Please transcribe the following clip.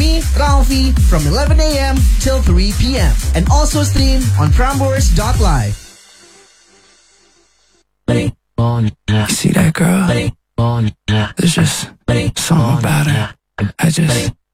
me, Ralphie, from 11 a.m. till 3 p.m. And also stream on Prambors.live. You see that girl? There's just something about her. I just